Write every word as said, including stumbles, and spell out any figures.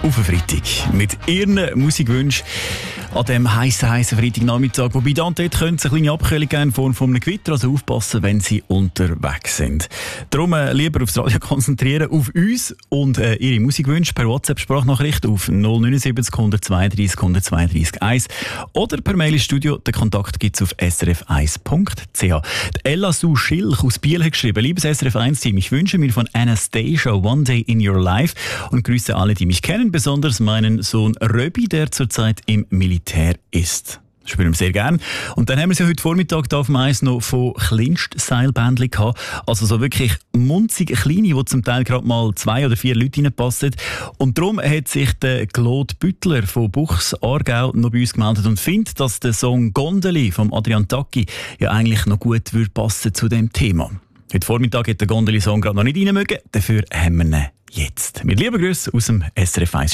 auf einen Freitag mit ihren Musikwünschen an diesem heissen, heissen Freitagnachmittag. Wobei da und dort könnte es eine kleine Abkühlung geben in Form von einem Gewitter, also aufpassen, wenn sie unterwegs sind. Darum äh, lieber aufs Radio konzentrieren, auf uns und äh, ihre Musikwünsche per WhatsApp-Sprachnachricht auf null neun sieben null zwei drei eins null zwei drei eins oder per Mail ins Studio. Den Kontakt gibt es auf s r f eins punkt c h. Die Ella Sue Schilch aus Biel hat geschrieben: Liebes S R F eins Team, ich wünsche mir von Anastasia One Day in Your Life und grüße alle, die mich kennen, besonders meinen Sohn Röbi, der zurzeit im Militär ist. Das spielen wir sehr gern. Und dann haben wir sie heute Vormittag da auf dem Eis noch von Kleinstseilbändchen gehabt. Also so wirklich munzig kleine, die zum Teil gerade mal zwei oder vier Leute reinpassen. Und darum hat sich der Claude Büttler von Buchs Aargau noch bei uns gemeldet und findet, dass der Song «Gondeli» von Adrian Tacchi ja eigentlich noch gut würde passen zu dem Thema. Heute Vormittag hat der Gondeli-Song gerade noch nicht rein mögen, dafür haben wir ihn jetzt. Mit lieben Grüßen aus dem S R F eins